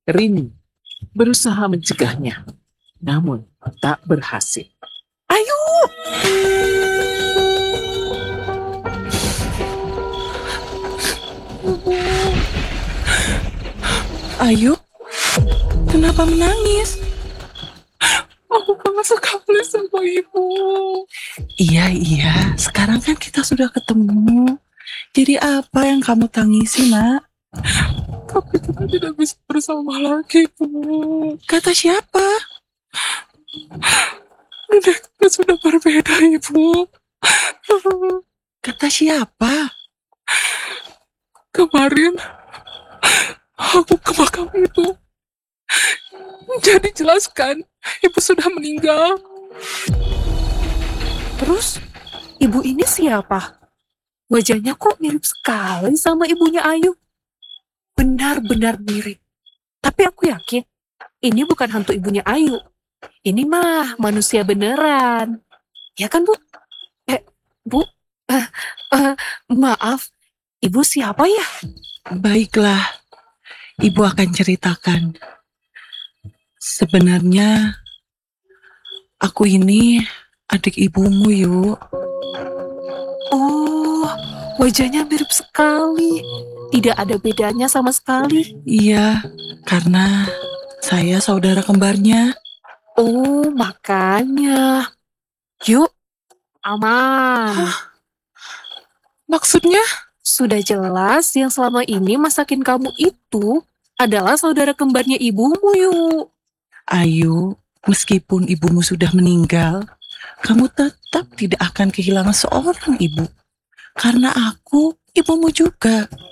Rini berusaha mencegahnya, namun tak berhasil. Ayo! Ayo, kenapa menangis? Aku kangen sekali sama ibu. Iya, sekarang kan kita sudah ketemu. Jadi apa yang kamu tangisi, nak? Tapi kita tidak bisa bersama lagi, Bu. Kata siapa? Nenek kita sudah berbeda, Ibu. Kata siapa? Kemarin aku ke makam ibu. Jadi jelaskan, ibu sudah meninggal. Terus, ibu ini siapa? Wajahnya kok mirip sekali sama ibunya Ayu. Benar-benar mirip. Tapi aku yakin, ini bukan hantu ibunya Ayu. Ini mah manusia beneran. Ya kan, Bu? Bu, maaf, ibu siapa ya? Baiklah, ibu akan ceritakan. Sebenarnya, aku ini adik ibumu, Yuk. Oh, wajahnya mirip sekali. Tidak ada bedanya sama sekali. Iya, karena saya saudara kembarnya. Oh, makanya. Yuk, aman. Maksudnya? Sudah jelas yang selama ini masakin kamu itu adalah saudara kembarnya ibumu, Yuk. Ayu, meskipun ibumu sudah meninggal, kamu tetap tidak akan kehilangan seorang ibu. Karena aku ibumu juga.